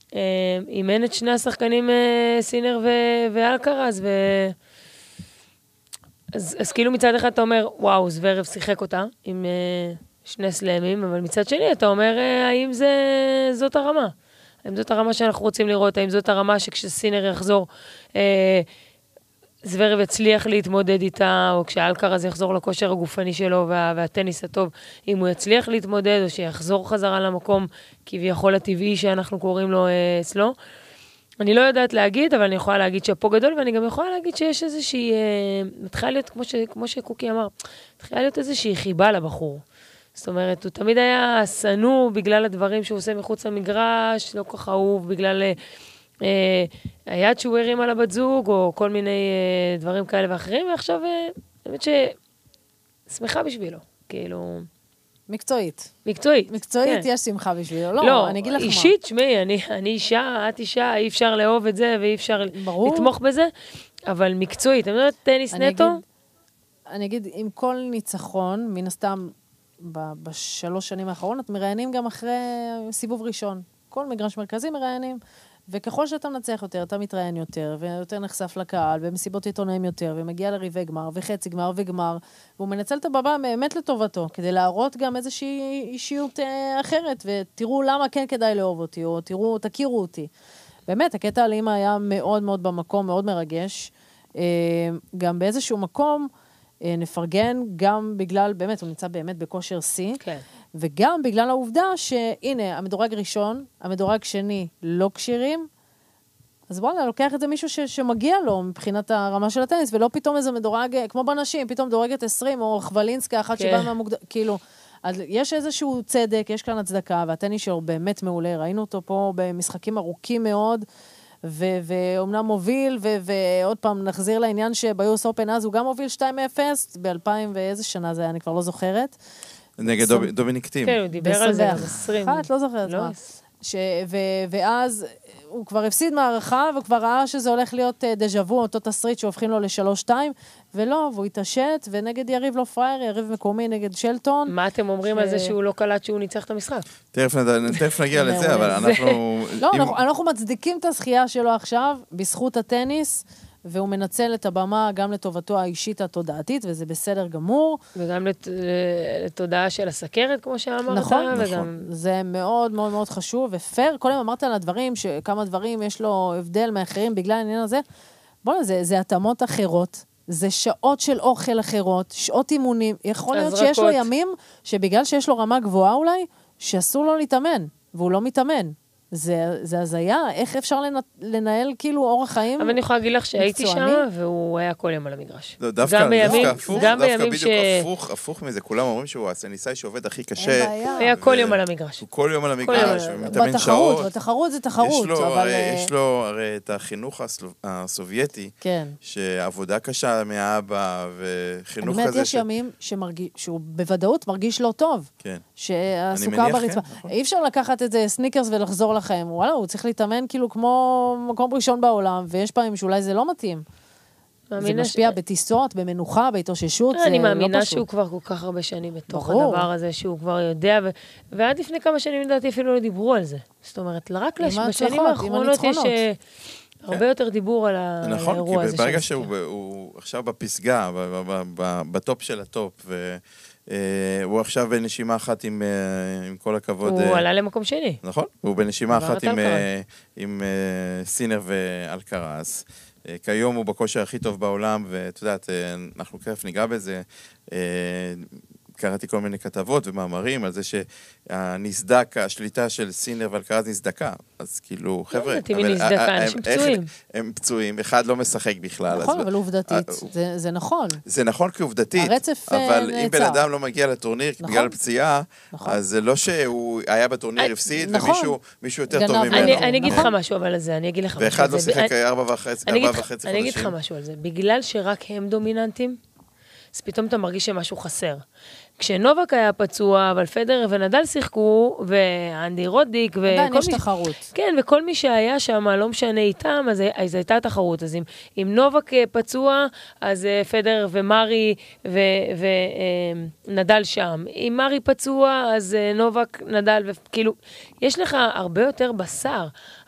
אימן את שני השחקנים סינר ואלקרז, אז כאילו מצד אחד אתה אומר, וואו, זוורב שיחק אותה עם שני סלמים, אבל מצד שני אתה אומר, האם זאת הרמה? האם זאת הרמה שאנחנו רוצים לראות? האם זאת הרמה שכשסינר יחזור, זוורב יצליח להתמודד איתה, או כשאלקרז יחזור לכושר הגופני שלו והטניס הטוב, אם הוא יצליח להתמודד, או שיחזור חזרה למקום כביכול הטבעי שאנחנו קוראים לו אצלו. אני לא יודעת להגיד, אבל אני יכולה להגיד שפה גדול, ואני גם יכולה להגיד שיש איזושהי, מתחילה להיות, כמו שקוקי אמר, מתחילה להיות איזושהי חיבה לבחור. זאת אומרת, הוא תמיד היה סנוע בגלל הדברים שהוא עושה מחוץ למגרש, לא כך אהוב, בגלל היד שהוא הרים על הבת זוג, או כל מיני דברים כאלה ואחרים, ועכשיו, באמת שמחה בשבילו, כאילו... מקצועית. מקצועית. מקצועית, כן. יש שמחה בשבילו. לא, אני אגיד לך מה. אישית, שמי, אני אישה, את אישה, אי אפשר לאהוב את זה, ואי אפשר לתמוך בזה, אבל מקצועית, אני אומרת, טניס נטו. אני אגיד, עם כל ניצחון, מן הסתם, בשלוש שנים האחרונות, מראיינים גם אחרי סיבוב ראשון. כל מגרש מרכזי מראיינים, וככל שאתה מנצח יותר, אתה מתראיין יותר, ויותר נחשף לקהל, ומסיבות עיתונאים יותר, ומגיע לריבי גמר, וחצי גמר וגמר, והוא מנצל את הבמה באמת לטובתו, כדי להראות גם איזושהי אישיות אחרת, ותראו למה כן כדאי לאהוב אותי, או תכירו אותי. באמת, הקטע על אמא היה מאוד מאוד במקום, מאוד מרגש. גם באיזשהו מקום, נפרגן גם בגלל, באמת, הוא נמצא באמת בכושר C, כן. וגם בגלל העובדה שהנה, המדורג ראשון, המדורג שני לא קשירים, אז וואלה, לוקח את זה מישהו שמגיע לו מבחינת הרמה של הטניס, ולא פתאום איזה מדורג, כמו בנשים, פתאום דורגת 20, או חבלינסקה, אחת שבאה מהמוקדם, כאילו, אז יש איזשהו צדק, יש כאן הצדקה, והטניס שלו באמת מעולה, ראינו אותו פה במשחקים ארוכים מאוד, ואומנם מוביל, ועוד פעם נחזיר לעניין שביוס אופן אז הוא גם מוביל 2-0, ב-2000 ואיזה שנה זה היה, אני כבר לא זוכרת. נגד דומיניק טים. כן, הוא דיבר על זה, 20. לא זוכרת מה. ואז הוא כבר הפסיד מערכה, וכבר ראה שזה הולך להיות דז'אבו, אותו תסריט שהופכים לו ל3-2, ולא, והוא התעשת, ונגד יריב לא פרייר, יריב מקומי נגד שלטון. מה אתם אומרים על זה שהוא לא קלט שהוא ניצח את המשחק? תכף נגיע לזה, אבל אנחנו... לא, אנחנו מצדיקים את הזכייה שלו עכשיו, בזכות הטניס, והוא מנצל את הבמה גם לטובתו האישית התודעתית, וזה בסדר גמור. וגם לתודעה של הסכרת, כמו שאמרת. נכון, זה מאוד מאוד מאוד חשוב, ופייר, כל יום אמרת על הדברים, שכמה דברים יש לו הבדל מאחרים בגלל העניין הזה. בואו, זה התאמות אחרות, זה שעות של אוכל אחרות, שעות אימונים. יכול להיות שיש לו ימים, שבגלל שיש לו רמה גבוהה אולי, שאסור לו להתאמן, והוא לא מתאמן. זה הזיה, איך אפשר לנהל כאילו אורח חיים? אבל אני יכולה להגיד לך שהייתי שם, והוא היה כל יום על המגרש. דווקא בדיוק הפוך מזה, כולם אומרים שהוא הטניסאי שעובד הכי קשה. היה כל יום על המגרש. הוא כל יום על המגרש, ומתאמן שעות. בתחרות זה תחרות. יש לו הרי את החינוך הסובייטי, שעבודה קשה מהאבא, וחינוך כזה. אני אומרת, יש ימים שהוא בוודאות מרגיש לא טוב. שהסוכה ברצפה. אי אפשר לקחת את זה סניקרס ולחזור לחיים. וואלה, הוא צריך להתאמן כאילו כמו מקום ראשון בעולם, ויש פעמים שאולי זה לא מתאים. זה משפיע בטיסות, במנוחה, בהתאוששות, זה לא פשוט. אני מאמינה שהוא כבר כל כך הרבה שנים בתוך הדבר הזה, שהוא כבר יודע, ועד לפני כמה שנים לדעתי אפילו לא דיברו על זה. זאת אומרת, רק בשנים האחרונות יש הרבה יותר דיבור על האירוע הזה. נכון, כי ברגע שהוא עכשיו בפסגה, בטופ של הטופ, הוא עכשיו בנשימה אחת עם כל הכבוד... הוא עלה למקום שני. נכון, הוא בנשימה אחת עם סינר ואלקרז. כיום הוא בכושר הכי טוב בעולם, ואת יודעת, אנחנו כיף ניגע בזה. קראתי כל מיני כתבות ומאמרים על זה שהנסדק, השליטה של סינר ואלקרז נסדקה. אז כאילו, חבר'ה... אנשים פצועים. הם פצועים, אחד לא משחק בכלל. נכון, אבל עובדתית, זה נכון. זה נכון כעובדתית, אבל אם בן אדם לא מגיע לטורניר בגלל פציעה, אז זה לא שהוא היה בטורניר הפסיד, ומישהו יותר טוב ממנו. אני אגיד לך משהו אבל על זה, אני אגיד לך משהו. ואחד לא שיחק 4.5 חודשים. אני אגיד לך משהו על זה. בגלל שרק הם דומיננטים, אז פתאום אתה מרגיש שמשהו חסר. כשנובק היה פצוע, אבל פדרר ונדל שיחקו, ואנדי רודיק, עדיין יש תחרות. כן, וכל מי שהיה שם, לא משנה איתם, אז הייתה תחרות. אז אם נובק פצוע, אז פדרר ומרי ונדל שם. אם מרי פצוע, אז נובק, נדל, וכאילו, יש לך הרבה יותר בשר.